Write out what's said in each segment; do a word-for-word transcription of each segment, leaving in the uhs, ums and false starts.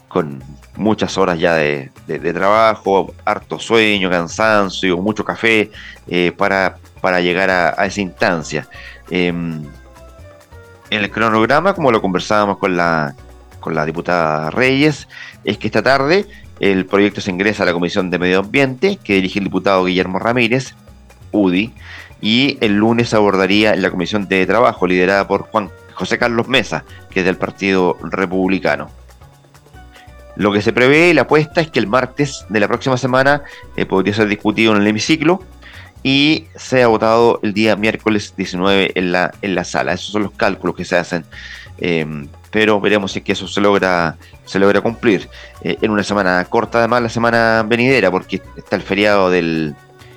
con muchas horas ya de, de, de trabajo, harto sueño, cansancio, mucho café, eh, para, para llegar a, a esa instancia. Eh, en el cronograma, como lo conversábamos con la, con la diputada Reyes, es que esta tarde el proyecto se ingresa a la Comisión de Medio Ambiente, que dirige el diputado Guillermo Ramírez, U D I, y el lunes abordaría en la Comisión de Trabajo, liderada por Juan José Carlos Mesa, que es del Partido Republicano. Lo que se prevé y la apuesta es que el martes de la próxima semana eh, podría ser discutido en el hemiciclo y sea votado el día miércoles diecinueve en la, en la sala. Esos son los cálculos que se hacen, eh, pero veremos si es que eso se logra, se logra cumplir eh, en una semana corta, además la semana venidera, porque está el feriado del...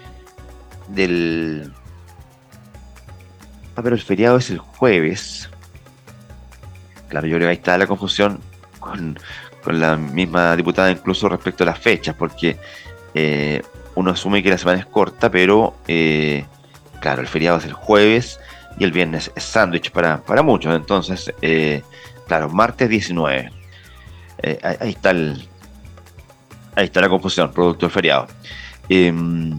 del ah, pero el feriado es el jueves. Claro, yo creo que ahí está la confusión con, con la misma diputada, incluso respecto a las fechas, porque eh, uno asume que la semana es corta, pero eh, claro, el feriado es el jueves y el viernes es sándwich para, para muchos. Entonces, eh, claro, martes diecinueve. Eh, ahí, ahí está el, ahí está la confusión, producto del feriado. Eh,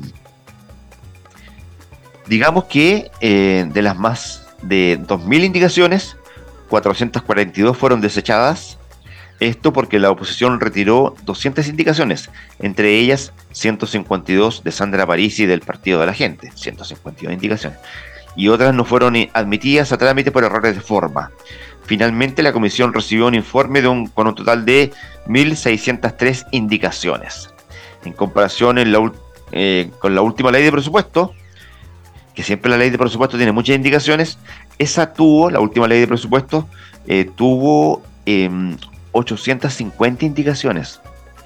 digamos que eh, de las más de dos mil indicaciones, cuatrocientas cuarenta y dos fueron desechadas. Esto porque la oposición retiró doscientas indicaciones, entre ellas ciento cincuenta y dos de Sandra Parisi del Partido de la Gente, ciento cincuenta y dos indicaciones, y otras no fueron admitidas a trámite por errores de forma. Finalmente, la comisión recibió un informe de un, con un total de mil seiscientas tres indicaciones. En comparación en la, eh, con la última ley de presupuesto, que siempre la ley de presupuesto tiene muchas indicaciones, esa tuvo, la última ley de presupuesto, eh, tuvo eh, ochocientas cincuenta indicaciones.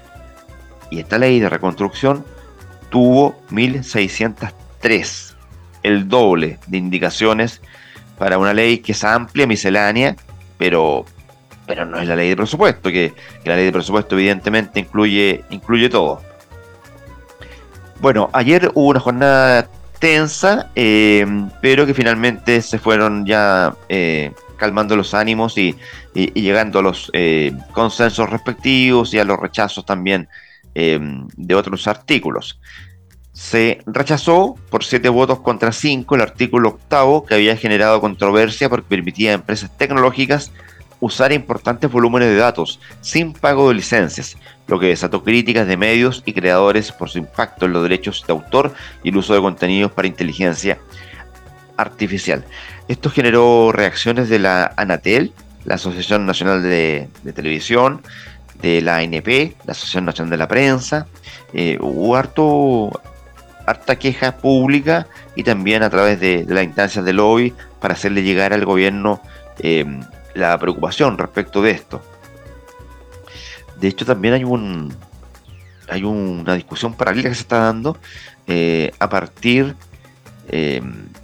Y esta ley de reconstrucción tuvo mil seiscientas tres, el doble de indicaciones para una ley que es amplia, miscelánea, pero, pero no es la ley de presupuesto, que, que la ley de presupuesto evidentemente incluye, incluye todo. Bueno, ayer hubo una jornada tensa, eh, pero que finalmente se fueron ya eh, calmando los ánimos y, y, y llegando a los eh, consensos respectivos y a los rechazos también eh, de otros artículos. Se rechazó por siete votos contra cinco el artículo octavo, que había generado controversia porque permitía a empresas tecnológicas usar importantes volúmenes de datos sin pago de licencias, lo que desató críticas de medios y creadores por su impacto en los derechos de autor y el uso de contenidos para inteligencia artificial. Esto generó reacciones de la Anatel, la Asociación Nacional de, de Televisión, de la A N P, la Asociación Nacional de la Prensa. Eh, hubo harto, harta queja pública y también a través de, de las instancias de lobby para hacerle llegar al gobierno eh, la preocupación respecto de esto. De hecho, también hay un hay una discusión paralela que se está dando eh, a partir eh,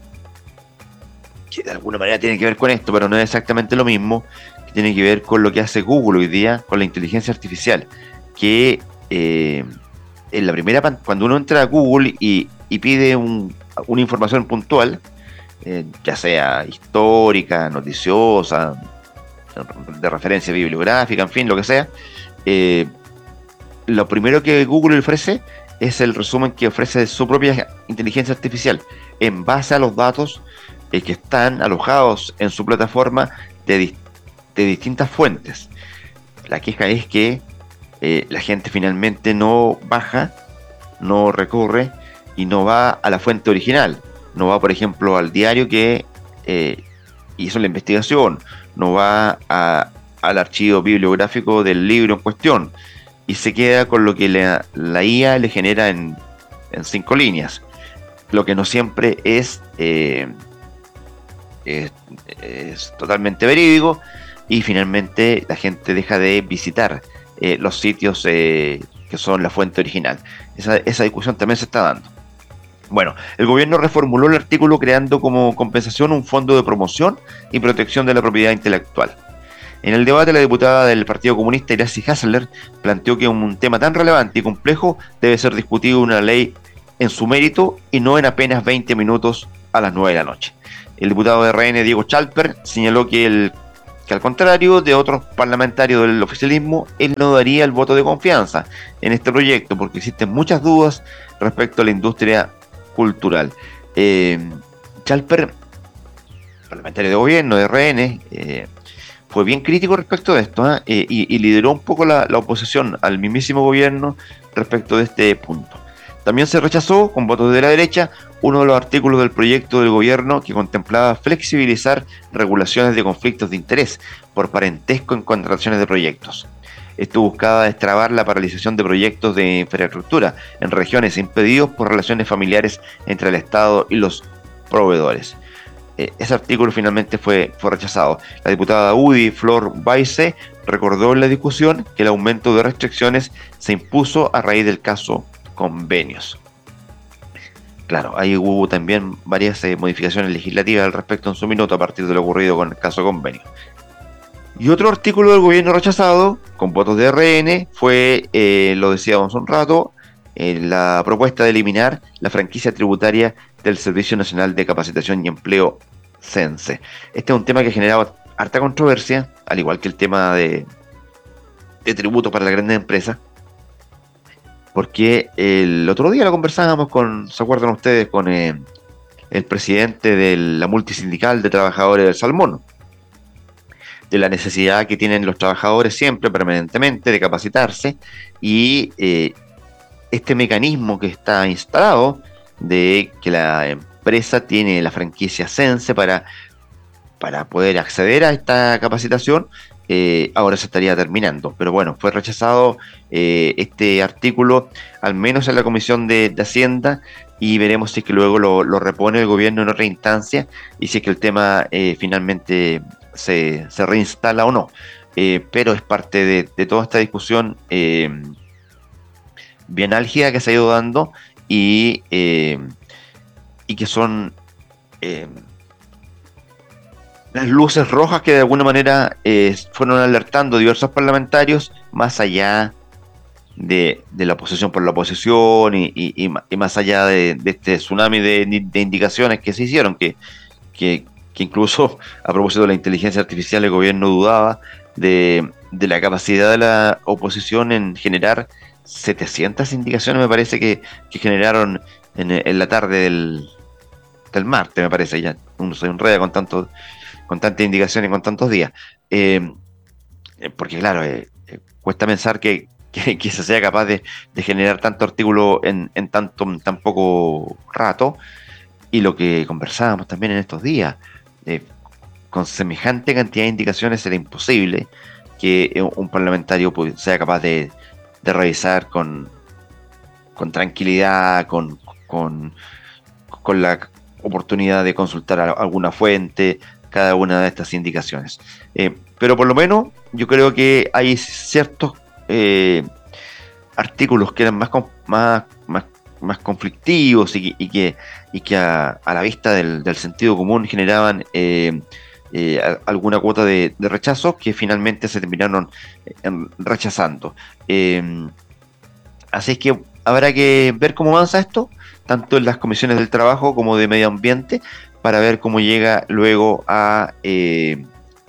que de alguna manera tiene que ver con esto, pero no es exactamente lo mismo, que tiene que ver con lo que hace Google hoy día con la inteligencia artificial, que eh, en la primera, cuando uno entra a Google y, y pide un, una información puntual, eh, ya sea histórica, noticiosa, de referencia bibliográfica, en fin, lo que sea, eh, lo primero que Google ofrece es el resumen que ofrece de su propia inteligencia artificial en base a los datos eh, que están alojados en su plataforma de, di de distintas fuentes. La queja es que eh, la gente finalmente no baja, no recurre y no va a la fuente original, no va, por ejemplo, al diario que eh, hizo la investigación, no va a, al archivo bibliográfico del libro en cuestión y se queda con lo que la, la I A le genera en, en cinco líneas, lo que no siempre es, eh, es, es totalmente verídico, y finalmente la gente deja de visitar eh, los sitios eh, que son la fuente original. Esa, esa discusión también se está dando. Bueno, el gobierno reformuló el artículo creando como compensación un fondo de promoción y protección de la propiedad intelectual. En el debate, la diputada del Partido Comunista, Iracy Hassler, planteó que un tema tan relevante y complejo debe ser discutido en una ley en su mérito y no en apenas veinte minutos a las nueve de la noche. El diputado de R N, Diego Chalper, señaló que el que al contrario de otros parlamentarios del oficialismo, él no daría el voto de confianza en este proyecto porque existen muchas dudas respecto a la industria cultural. Eh, Chalper, parlamentario de gobierno de R N, eh, fue bien crítico respecto de esto, ¿eh? Eh, y, y lideró un poco la, la oposición al mismísimo gobierno respecto de este punto. También se rechazó, con votos de la derecha, uno de los artículos del proyecto del gobierno que contemplaba flexibilizar regulaciones de conflictos de interés por parentesco en contrataciones de proyectos. Esto buscaba destrabar la paralización de proyectos de infraestructura en regiones impedidos por relaciones familiares entre el Estado y los proveedores. Eh, ese artículo finalmente fue, fue rechazado. La diputada U D I, Flor Baise, recordó en la discusión que el aumento de restricciones se impuso a raíz del caso convenios. Claro, ahí hubo también varias eh, modificaciones legislativas al respecto en su minuto a partir de lo ocurrido con el caso convenio. Y otro artículo del gobierno rechazado, con votos de R N, fue, eh, lo decíamos un rato, eh, la propuesta de eliminar la franquicia tributaria del Servicio Nacional de Capacitación y Empleo, CENSE. Este es un tema que ha generado harta controversia, al igual que el tema de, de tributos para las grandes empresas, porque el otro día lo conversábamos con, ¿se acuerdan ustedes? Con eh, el presidente de la multisindical de trabajadores del salmón, de la necesidad que tienen los trabajadores siempre, permanentemente, de capacitarse, y eh, este mecanismo que está instalado de que la empresa tiene la franquicia CENSE para, para poder acceder a esta capacitación, Eh, ahora se estaría terminando, pero bueno, fue rechazado eh, este artículo, al menos en la Comisión de, de Hacienda, y veremos si es que luego lo, lo repone el gobierno en otra instancia y si es que el tema eh, finalmente se, se reinstala o no. Eh, pero es parte de, de toda esta discusión eh, bien álgida que se ha ido dando y, eh, y que son eh, las luces rojas que de alguna manera eh, fueron alertando diversos parlamentarios más allá de, de la oposición por la oposición y, y, y más allá de, de este tsunami de, de indicaciones que se hicieron, que, que, que incluso a propósito de la inteligencia artificial el gobierno dudaba de, de la capacidad de la oposición en generar setecientas indicaciones, me parece que, que generaron en, en la tarde del, del martes, me parece, ya uno se enreda con tanto con tantas indicaciones y con tantos días. Eh, porque claro, eh, eh, cuesta pensar que, que, que se sea capaz de, de generar tanto artículo en, en tanto, tan poco rato, y lo que conversábamos también en estos días, eh, con semejante cantidad de indicaciones será imposible que un parlamentario pues, sea capaz de, de revisar con, con tranquilidad, con, con, con la oportunidad de consultar a alguna fuente, cada una de estas indicaciones. Eh, pero por lo menos yo creo que hay ciertos eh, artículos que eran más, más, más, más conflictivos y, y que, y que a, a la vista del, del sentido común generaban eh, eh, alguna cuota de, de rechazo que finalmente se terminaron eh, rechazando. Eh, así es que habrá que ver cómo avanza esto, tanto en las comisiones del trabajo como de medio ambiente, para ver cómo llega luego a, eh,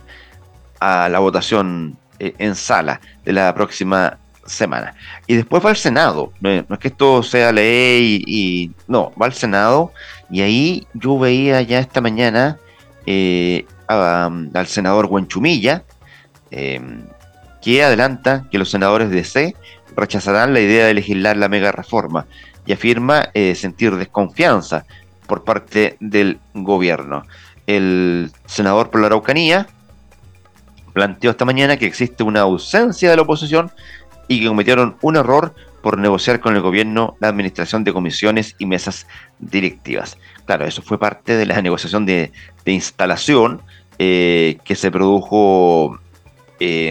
a la votación eh, en sala de la próxima semana. Y después va al Senado, no es, no es que esto sea ley, y, y no, va al Senado, y ahí yo veía ya esta mañana eh, a, al senador Huenchumilla, eh, que adelanta que los senadores de C rechazarán la idea de legislar la mega reforma y afirma eh, sentir desconfianza por parte del gobierno. El senador por la Araucanía planteó esta mañana que existe una ausencia de la oposición y que cometieron un error por negociar con el gobierno la administración de comisiones y mesas directivas. Claro, eso fue parte de la negociación de, de instalación eh, que se produjo eh,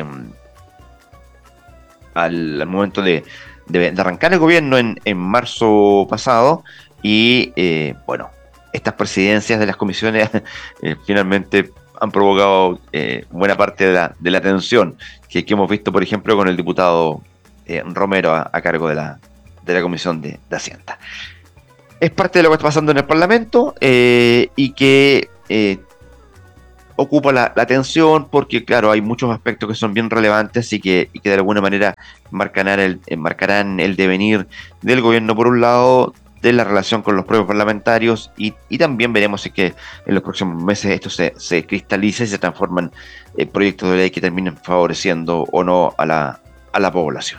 al, al momento de, de, de arrancar el gobierno en, en marzo pasado. Y eh, bueno, estas presidencias de las comisiones eh, finalmente han provocado eh, buena parte de la, de la tensión que, que hemos visto, por ejemplo, con el diputado eh, Romero a, a cargo de la, de la Comisión de, de Hacienda. Es parte de lo que está pasando en el Parlamento eh, y que eh, ocupa la, la atención porque, claro, hay muchos aspectos que son bien relevantes y que, y que de alguna manera marcarán el, eh, marcarán el devenir del gobierno, por un lado, de la relación con los propios parlamentarios y, y también veremos si es que en los próximos meses esto se, se cristaliza y se transforman en proyectos de ley que terminen favoreciendo o no a la, a la población.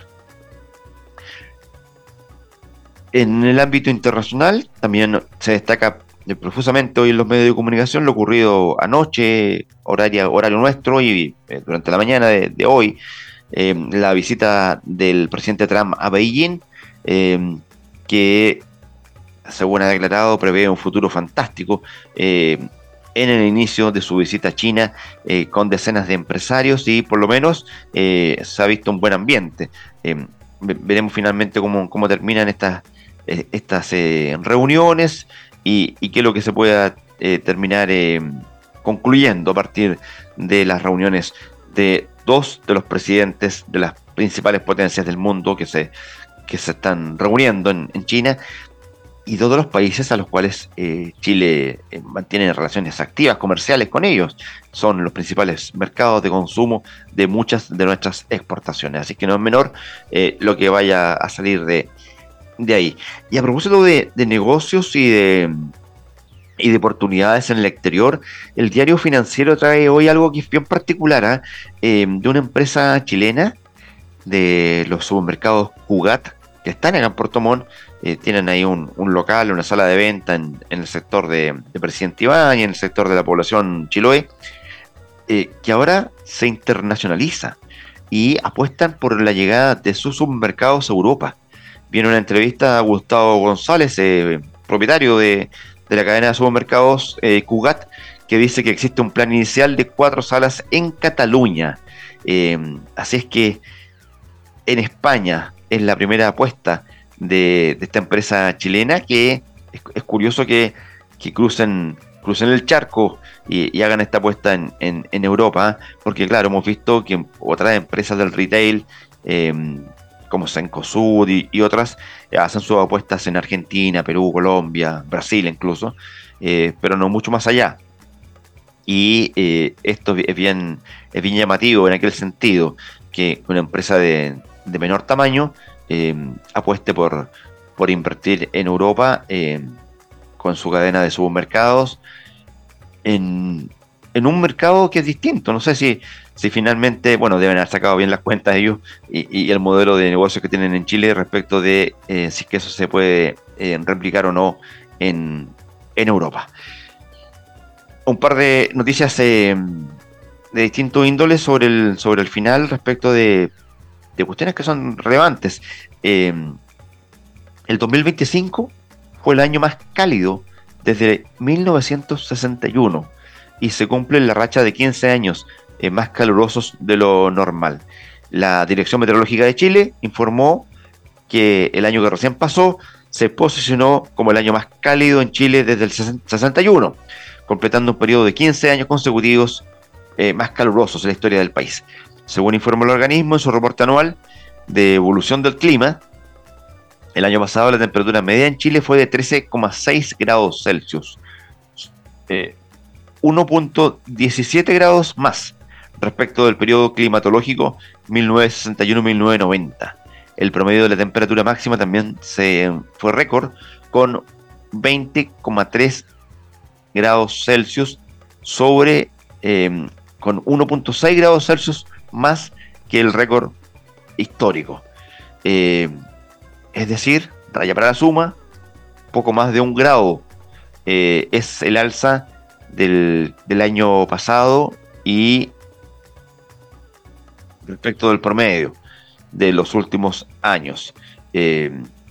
En el ámbito internacional también se destaca profusamente hoy en los medios de comunicación lo ocurrido anoche, horario, horario nuestro, y eh, durante la mañana de, de hoy, eh, la visita del presidente Trump a Beijing, eh, que según ha declarado prevé un futuro fantástico eh, en el inicio de su visita a China, eh, con decenas de empresarios y por lo menos eh, se ha visto un buen ambiente. Eh, veremos finalmente cómo, cómo terminan estas, eh, estas eh, reuniones y, y qué es lo que se pueda eh, terminar eh, concluyendo a partir de las reuniones de dos de los presidentes de las principales potencias del mundo que se, que se están reuniendo en, en China, y dos de los países a los cuales eh, Chile eh, mantiene relaciones activas comerciales con ellos. Son los principales mercados de consumo de muchas de nuestras exportaciones. Así que no es menor eh, lo que vaya a salir de, de ahí. Y a propósito de, de negocios y de, y de oportunidades en el exterior, el Diario Financiero trae hoy algo que es bien particular, ¿eh? Eh, de una empresa chilena de los supermercados Cugat, que están acá en Puerto Montt. Eh, tienen ahí un, un local, una sala de venta en, en el sector de, de Presidente Iván y en el sector de la población Chiloé, eh, que ahora se internacionaliza y apuestan por la llegada de sus supermercados a Europa. Viene una entrevista a Gustavo González, eh, propietario de, de la cadena de supermercados eh, Cugat, que dice que existe un plan inicial de cuatro salas en Cataluña. Eh, así es que en España es la primera apuesta de, de esta empresa chilena, que es, es curioso que, que crucen, crucen el charco y, y hagan esta apuesta en, en, en Europa, porque claro, hemos visto que otras empresas del retail, eh, como Cencosud y, y otras, eh, hacen sus apuestas en Argentina, Perú, Colombia, Brasil incluso, eh, pero no mucho más allá. Y eh, esto es bien, es bien llamativo en aquel sentido, que una empresa de, de menor tamaño Eh, apueste por, por invertir en Europa, eh, con su cadena de supermercados en, en un mercado que es distinto. No sé si, si finalmente, bueno, deben haber sacado bien las cuentas ellos y, y el modelo de negocio que tienen en Chile respecto de eh, si es que eso se puede eh, replicar o no en, en Europa. Un par de noticias eh, de distintos índoles sobre el, sobre el final respecto de de cuestiones que son relevantes. Eh, el dos mil veinticinco fue el año más cálido desde mil novecientos sesenta y uno y se cumple la racha de quince años eh, más calurosos de lo normal. La Dirección Meteorológica de Chile informó que el año que recién pasó se posicionó como el año más cálido en Chile desde el sesenta y uno, completando un periodo de quince años consecutivos eh, más calurosos en la historia del país. Según informó el organismo en su reporte anual de evolución del clima, el año pasado la temperatura media en Chile fue de trece coma seis grados Celsius, eh, uno punto diecisiete grados más respecto del periodo climatológico mil novecientos sesenta y uno a mil novecientos noventa. El promedio de la temperatura máxima también se fue récord, con veinte coma tres grados Celsius sobre eh, con uno punto seis grados Celsius más que el récord histórico. Eh, es decir, raya para la suma, poco más de un grado eh, es el alza del, del año pasado y respecto del promedio de los últimos años. Eh,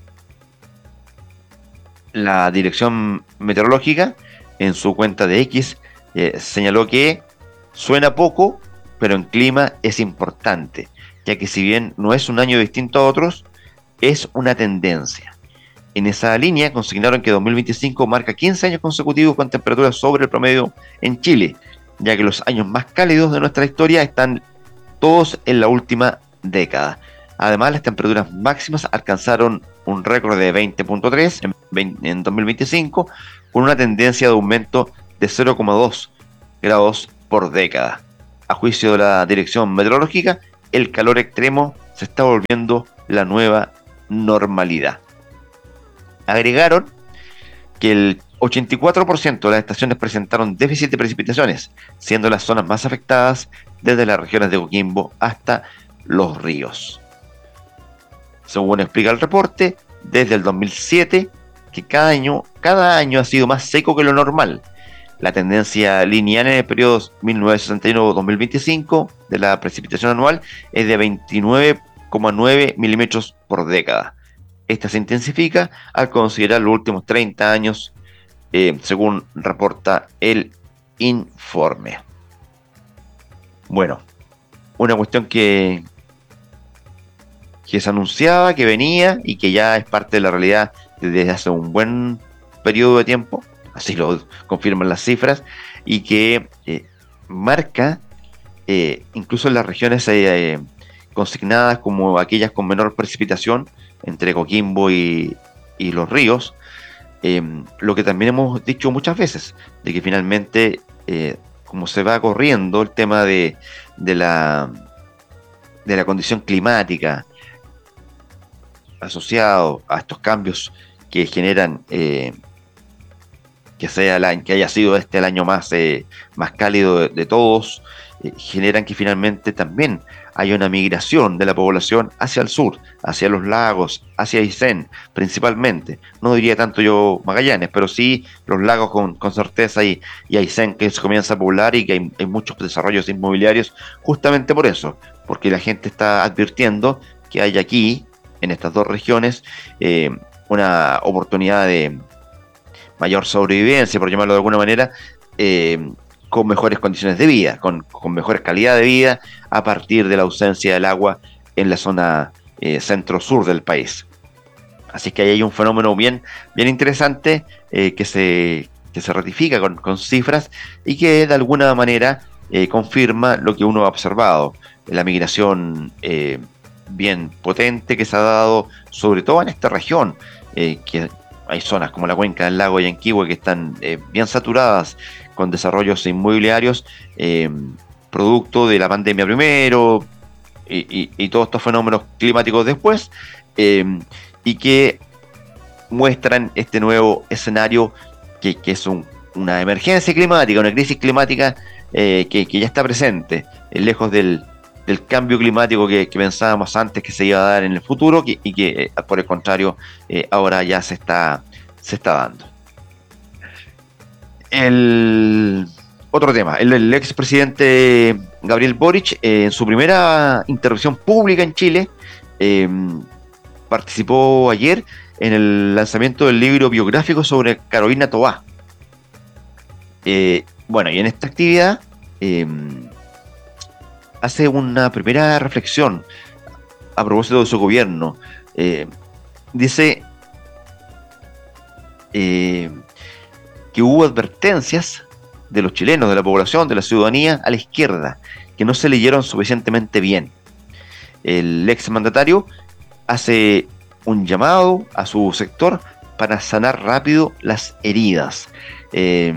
la Dirección Meteorológica en su cuenta de X eh, señaló que suena poco, pero en clima es importante, ya que si bien no es un año distinto a otros, es una tendencia. En esa línea consignaron que dos mil veinticinco marca quince años consecutivos con temperaturas sobre el promedio en Chile, ya que los años más cálidos de nuestra historia están todos en la última década. Además, las temperaturas máximas alcanzaron un récord de veinte punto tres en, en dos mil veinticinco, con una tendencia de aumento de cero coma dos grados por década. A juicio de la Dirección Meteorológica, el calor extremo se está volviendo la nueva normalidad. Agregaron que el ochenta y cuatro por ciento de las estaciones presentaron déficit de precipitaciones, siendo las zonas más afectadas desde las regiones de Coquimbo hasta Los Ríos. Según explica el reporte, desde el dos mil siete, que cada año, cada año ha sido más seco que lo normal. La tendencia lineal en el periodo mil novecientos sesenta y uno a dos mil veinticinco de la precipitación anual es de veintinueve coma nueve milímetros por década. Esta se intensifica al considerar los últimos treinta años, eh, según reporta el informe. Bueno, una cuestión que, que se anunciaba, que venía y que ya es parte de la realidad desde hace un buen periodo de tiempo, así lo confirman las cifras, y que eh, marca, eh, incluso en las regiones eh, consignadas como aquellas con menor precipitación, entre Coquimbo y, y Los Ríos, eh, lo que también hemos dicho muchas veces, de que finalmente, eh, como se va corriendo el tema de, de, la, de la condición climática asociado a estos cambios que generan eh, que sea el año, que haya sido este el año más, eh, más cálido de, de todos, eh, generan que finalmente también haya una migración de la población hacia el sur, hacia los lagos, hacia Aysén, principalmente. No diría tanto yo Magallanes, pero sí los lagos con, con certeza y, y Aysén, que se comienza a poblar y que hay, hay muchos desarrollos inmobiliarios justamente por eso, porque la gente está advirtiendo que hay aquí, en estas dos regiones, eh, una oportunidad de mayor sobrevivencia, por llamarlo de alguna manera, eh, con mejores condiciones de vida, con, con mejores calidad de vida, a partir de la ausencia del agua en la zona eh, centro-sur del país. Así que ahí hay un fenómeno bien, bien interesante eh, que, se, que se ratifica con, con cifras y que de alguna manera eh, confirma lo que uno ha observado, la migración eh, bien potente que se ha dado, sobre todo en esta región, eh, que hay zonas como la cuenca del lago Yanquihue que están eh, bien saturadas con desarrollos inmobiliarios, eh, producto de la pandemia primero y, y, y todos estos fenómenos climáticos después, eh, y que muestran este nuevo escenario que, que es un, una emergencia climática, una crisis climática eh, que, que ya está presente, eh, lejos del, del cambio climático que, que pensábamos antes que se iba a dar en el futuro que, y que eh, por el contrario eh, ahora ya se está, se está dando. El otro tema, el, el expresidente Gabriel Boric eh, en su primera intervención pública en Chile eh, participó ayer en el lanzamiento del libro biográfico sobre Carolina Toá. Eh, bueno, y en esta actividad eh, hace una primera reflexión a propósito de su gobierno. Eh, dice eh, que hubo advertencias de los chilenos, de la población, de la ciudadanía a la izquierda, que no se leyeron suficientemente bien. El exmandatario hace un llamado a su sector para sanar rápido las heridas. Eh,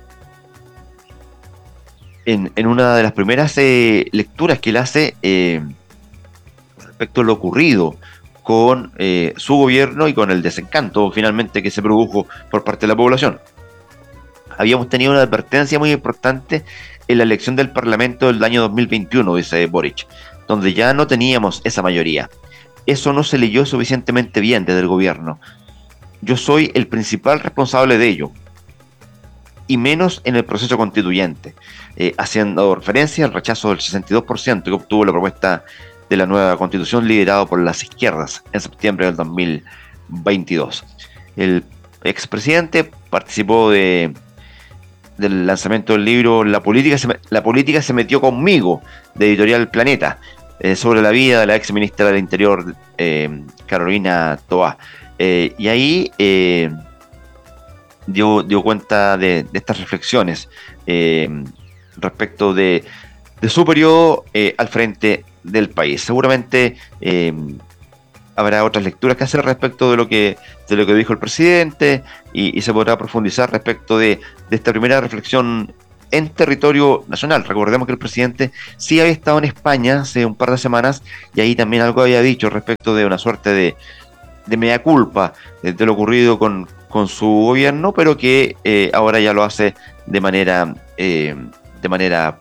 en, en una de las primeras eh, lecturas que él hace eh, respecto a lo ocurrido con eh, su gobierno y con el desencanto finalmente que se produjo por parte de la población. Habíamos tenido una advertencia muy importante en la elección del Parlamento del año dos mil veintiuno, dice Boric, donde ya no teníamos esa mayoría. Eso no se leyó suficientemente bien desde el gobierno. Yo soy el principal responsable de ello, y menos en el proceso constituyente, eh, haciendo referencia al rechazo del sesenta y dos por ciento que obtuvo la propuesta de la nueva constitución liderado por las izquierdas en septiembre del dos mil veintidós. El expresidente participó de, del lanzamiento del libro La política se, la política se metió conmigo, de Editorial Planeta, eh, sobre la vida de la ex ministra del Interior, eh, Carolina Toá. Eh, y ahí eh, dio, dio cuenta de, de estas reflexiones eh, respecto de, de su periodo eh, al frente del país. Seguramente eh, habrá otras lecturas que hacer respecto de lo que, de lo que dijo el presidente y, y se podrá profundizar respecto de, de esta primera reflexión en territorio nacional. Recordemos que el presidente sí había estado en España hace un par de semanas y ahí también algo había dicho respecto de una suerte de, de mea culpa de, de lo ocurrido con, con su gobierno, pero que eh, ahora ya lo hace de manera, eh, de manera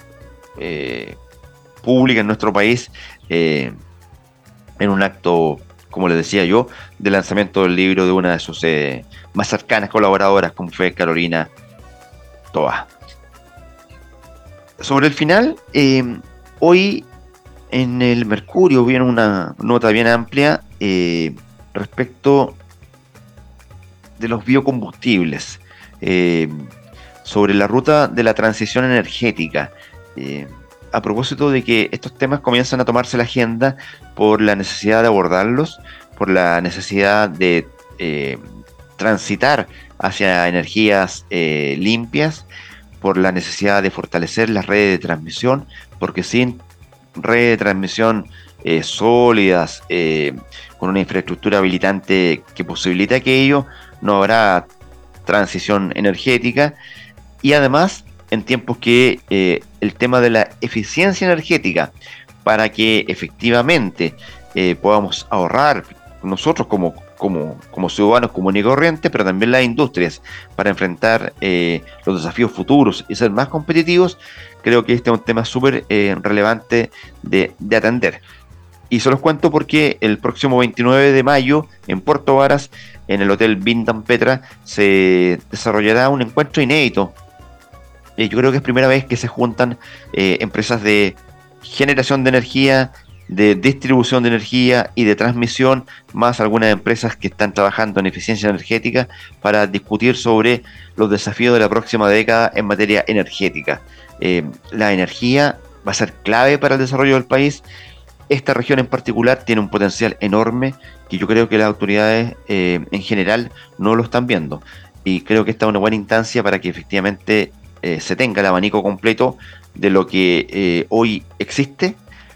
eh, pública en nuestro país, eh, en un acto, como les decía yo, de lanzamiento del libro de una de sus eh, más cercanas colaboradoras, como fue Carolina Toa. Sobre el final, eh, hoy en el Mercurio viene una nota bien amplia eh, respecto de los biocombustibles, eh, sobre la ruta de la transición energética. Eh, a propósito de que estos temas comienzan a tomarse la agenda por la necesidad de abordarlos, por la necesidad de eh, transitar hacia energías eh, limpias, por la necesidad de fortalecer las redes de transmisión, porque sin redes de transmisión eh, sólidas, eh, con una infraestructura habilitante que posibilite aquello, no habrá transición energética. Y además, en tiempos que eh, el tema de la eficiencia energética, para que efectivamente eh, podamos ahorrar nosotros como, como, como ciudadanos comunes y corrientes, pero también las industrias, para enfrentar eh, los desafíos futuros y ser más competitivos, creo que este es un tema súper eh, relevante de, de atender. Y se los cuento porque el próximo veintinueve de mayo en Puerto Varas, en el Hotel Wyndham Petra, se desarrollará un encuentro inédito. Eh, yo creo que es primera vez que se juntan eh, empresas de generación de energía, de distribución de energía y de transmisión, más algunas empresas que están trabajando en eficiencia energética, para discutir sobre los desafíos de la próxima década en materia energética. Eh, la energía va a ser clave para el desarrollo del país. Esta región en particular tiene un potencial enorme que yo creo que las autoridades eh, en general no lo están viendo, y creo que esta es una buena instancia para que efectivamente eh, se tenga el abanico completo de lo que eh, hoy existe,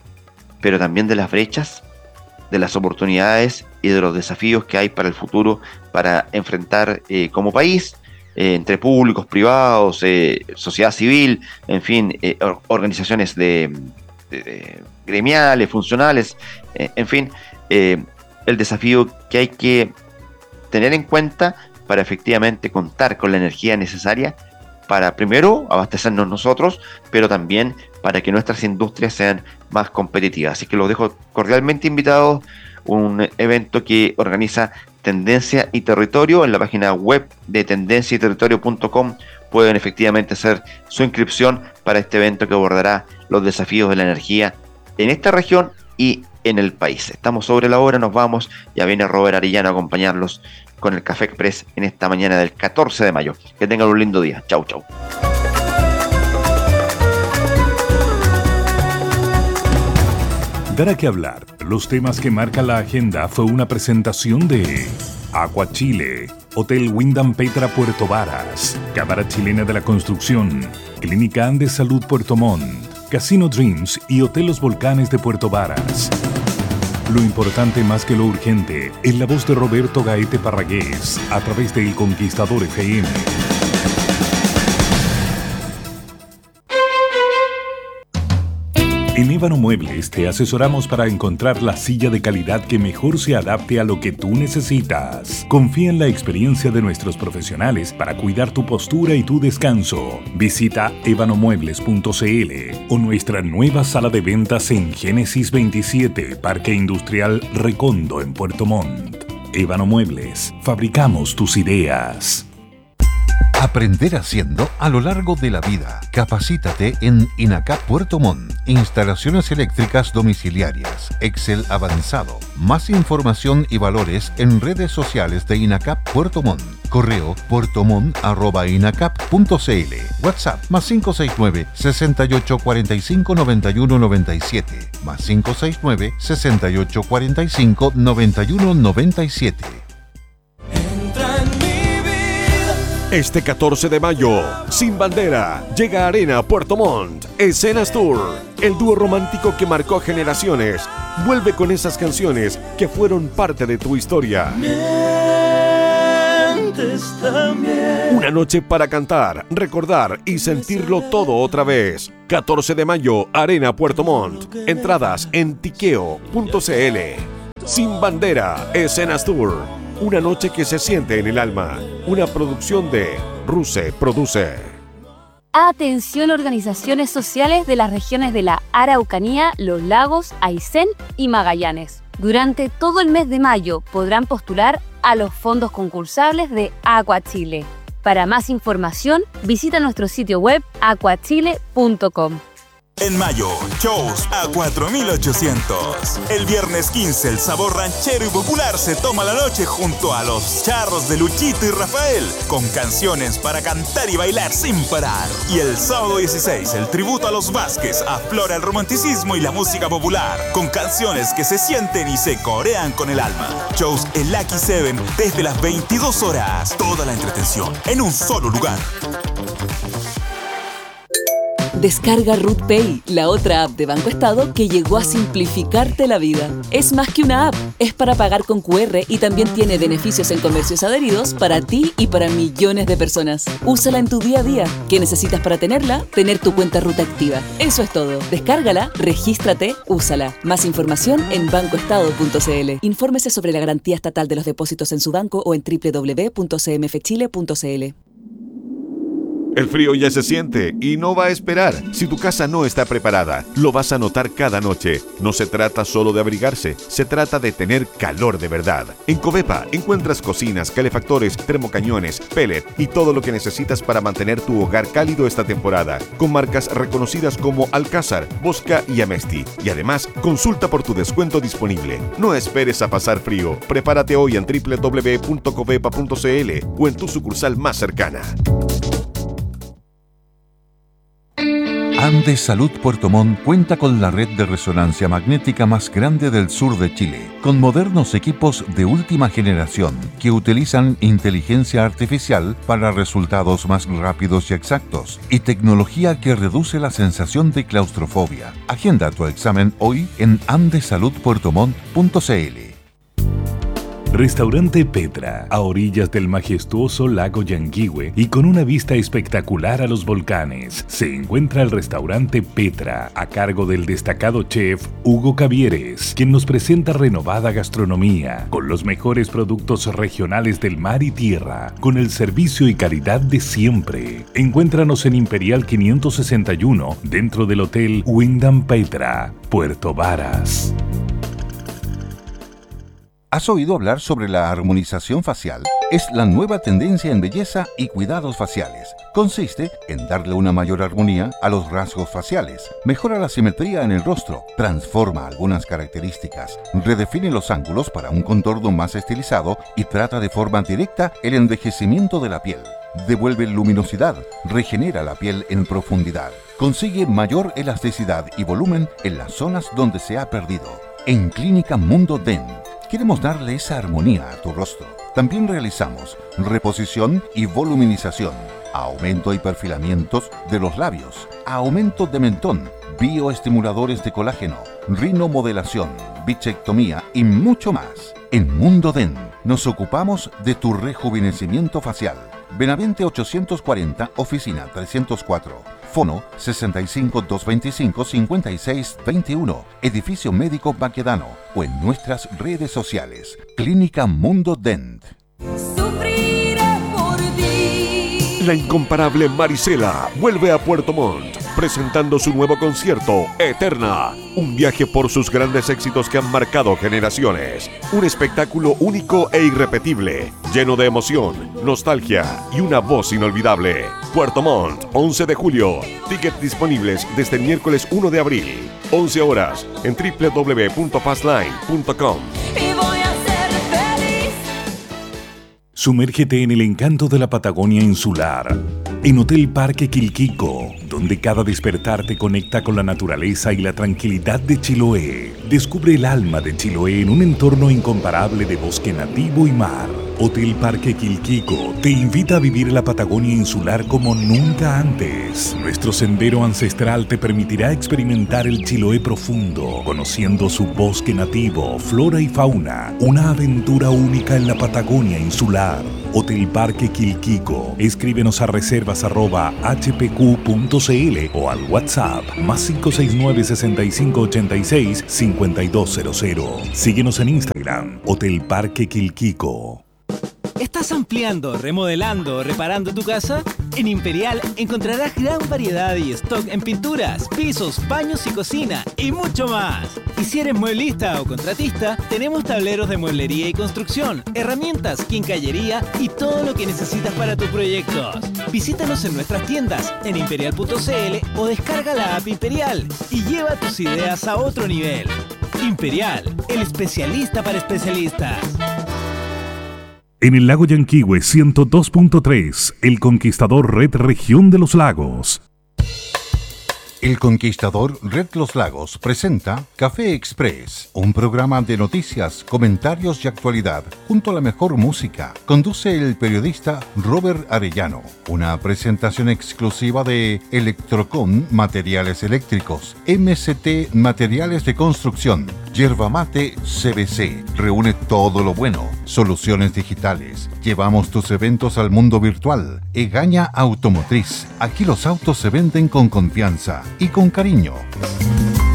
pero también de las brechas, de las oportunidades y de los desafíos que hay para el futuro, para enfrentar eh, como país, eh, entre públicos, privados, eh, sociedad civil, en fin, eh, organizaciones de, de, de gremiales, funcionales, eh, en fin, eh, el desafío que hay que tener en cuenta para efectivamente contar con la energía necesaria para, primero, abastecernos nosotros, pero también para que nuestras industrias sean más competitivas. Así que los dejo cordialmente invitados, un evento que organiza Tendencia y Territorio. En la página web de tendencia y territorio punto com pueden efectivamente hacer su inscripción para este evento que abordará los desafíos de la energía en esta región y en el país. Estamos sobre la hora, nos vamos. Ya viene Robert Arellano a acompañarlos con el Café Express en esta mañana del catorce de mayo. Que tengan un lindo día. Chau, chau. Dar a qué hablar. Los temas que marcan la agenda fue una presentación de Aqua Chile, Hotel Wyndham Petra Puerto Varas, Cámara Chilena de la Construcción, Clínica Andes Salud Puerto Montt, Casino Dreams y Hotel Los Volcanes de Puerto Varas. Lo importante más que lo urgente es la voz de Roberto Gaete Parragués a través de El Conquistador F M. En Ébano Muebles te asesoramos para encontrar la silla de calidad que mejor se adapte a lo que tú necesitas. Confía en la experiencia de nuestros profesionales para cuidar tu postura y tu descanso. Visita ébano muebles punto c l o nuestra nueva sala de ventas en Génesis veintisiete, Parque Industrial Recondo en Puerto Montt. Ébano Muebles, fabricamos tus ideas. Aprender haciendo a lo largo de la vida. Capacítate en INACAP Puerto Montt. Instalaciones eléctricas domiciliarias. Excel avanzado. Más información y valores en redes sociales de INACAP Puerto Montt. Correo puertomont arroba inacap punto c l. WhatsApp más cinco seis nueve, seis ocho cuatro cinco, nueve uno nueve siete. Más cinco seis nueve, seis ocho cuatro cinco, nueve uno nueve siete. Este catorce de mayo, Sin Bandera, llega a Arena Puerto Montt, Escenas Tour, el dúo romántico que marcó generaciones, vuelve con esas canciones que fueron parte de tu historia. Mientras sientes también. Una noche para cantar, recordar y sentirlo todo otra vez. catorce de mayo, Arena Puerto Montt. Entradas en tiqueo punto cl. Sin Bandera, Escenas Tour. Una noche que se siente en el alma. Una producción de Ruse Produce. Atención, organizaciones sociales de las regiones de la Araucanía, Los Lagos, Aysén y Magallanes. Durante todo el mes de mayo podrán postular a los fondos concursables de Aqua Chile. Para más información, visita nuestro sitio web aqua chile punto com. En mayo, shows a cuatro mil ochocientos. El viernes quince, el sabor ranchero y popular se toma la noche junto a los charros de Luchito y Rafael, con canciones para cantar y bailar sin parar. Y el sábado dieciséis, el tributo a los Vázquez aflora el romanticismo y la música popular, con canciones que se sienten y se corean con el alma. Shows en Lucky Seven desde las veintidós horas. Toda la entretención en un solo lugar. Descarga Root Pay, la otra app de Banco Estado que llegó a simplificarte la vida. Es más que una app, es para pagar con cu erre y también tiene beneficios en comercios adheridos para ti y para millones de personas. Úsala en tu día a día. ¿Qué necesitas para tenerla? Tener tu cuenta Root activa. Eso es todo. Descárgala, regístrate, úsala. Más información en banco estado punto cl. Infórmese sobre la garantía estatal de los depósitos en su banco o en doble u doble u doble u punto c m f chile punto c l. El frío ya se siente y no va a esperar. Si tu casa no está preparada, lo vas a notar cada noche. No se trata solo de abrigarse, se trata de tener calor de verdad. En Covepa encuentras cocinas, calefactores, termocañones, pellet y todo lo que necesitas para mantener tu hogar cálido esta temporada, con marcas reconocidas como Alcázar, Bosca y Amesti. Y además, consulta por tu descuento disponible. No esperes a pasar frío. Prepárate hoy en doble u doble u doble u punto covepa punto cl o en tu sucursal más cercana. Andes Salud Puerto Montt cuenta con la red de resonancia magnética más grande del sur de Chile, con modernos equipos de última generación que utilizan inteligencia artificial para resultados más rápidos y exactos y tecnología que reduce la sensación de claustrofobia. Agenda tu examen hoy en andes salud puerto montt punto cl. Restaurante Petra, a orillas del majestuoso lago Yanguihue y con una vista espectacular a los volcanes, se encuentra el restaurante Petra, a cargo del destacado chef Hugo Cavieres, quien nos presenta renovada gastronomía, con los mejores productos regionales del mar y tierra, con el servicio y calidad de siempre. Encuéntranos en Imperial quinientos sesenta y uno, dentro del Hotel Wyndham Petra, Puerto Varas. ¿Has oído hablar sobre la armonización facial? Es la nueva tendencia en belleza y cuidados faciales. Consiste en darle una mayor armonía a los rasgos faciales, mejora la simetría en el rostro, transforma algunas características, redefine los ángulos para un contorno más estilizado y trata de forma directa el envejecimiento de la piel. Devuelve luminosidad, regenera la piel en profundidad, consigue mayor elasticidad y volumen en las zonas donde se ha perdido. En Clínica Mundo Dent, queremos darle esa armonía a tu rostro. También realizamos reposición y voluminización, aumento y perfilamientos de los labios, aumento de mentón, bioestimuladores de colágeno, rinomodelación, bichectomía y mucho más. En Mundo Dent nos ocupamos de tu rejuvenecimiento facial. Benavente ochocientos cuarenta, oficina trescientos cuatro. Fono sesenta y cinco, doscientos veinticinco, cincuenta y seis veintiuno, Edificio Médico Baquedano, o en nuestras redes sociales. Clínica Mundo Dent. Sufriré por ti. La incomparable Marisela vuelve a Puerto Montt, presentando su nuevo concierto, Eterna. Un viaje por sus grandes éxitos que han marcado generaciones. Un espectáculo único e irrepetible, lleno de emoción, nostalgia y una voz inolvidable. Puerto Montt, once de julio. Tickets disponibles desde el miércoles uno de abril. once horas en doble u doble u doble u punto fastline punto com. Y voy a ser feliz. Sumérgete en el encanto de la Patagonia insular, en Hotel Parque Quilquico, donde cada despertar te conecta con la naturaleza y la tranquilidad de Chiloé. Descubre el alma de Chiloé en un entorno incomparable de bosque nativo y mar. Hotel Parque Quilquico te invita a vivir la Patagonia insular como nunca antes. Nuestro sendero ancestral te permitirá experimentar el Chiloé profundo, conociendo su bosque nativo, flora y fauna. Una aventura única en la Patagonia insular. Hotel Parque Quilquico. Escríbenos a reservas arroba h p q punto c l o al WhatsApp más cinco seis nueve, seis cinco ocho seis, cinco dos cero cero. Síguenos en Instagram, Hotel Parque Quilquico. ¿Estás ampliando, remodelando o reparando tu casa? En Imperial encontrarás gran variedad y stock en pinturas, pisos, baños y cocina y mucho más. Y si eres mueblista o contratista, tenemos tableros de mueblería y construcción, herramientas, quincallería y todo lo que necesitas para tus proyectos. Visítanos en nuestras tiendas en imperial punto c l o descarga la app Imperial y lleva tus ideas a otro nivel. Imperial, el especialista para especialistas. En el lago Yanquihue ciento dos punto tres, El Conquistador Red Región de los Lagos. El Conquistador Red Los Lagos presenta Café Express, un programa de noticias, comentarios y actualidad, junto a la mejor música. Conduce el periodista Robert Arellano. Una presentación exclusiva de Electrocon Materiales Eléctricos, M C T Materiales de Construcción, Yerba Mate C B C. Reúne todo lo bueno. Soluciones digitales. Llevamos tus eventos al mundo virtual. Egaña Automotriz. Aquí los autos se venden con confianza y con cariño.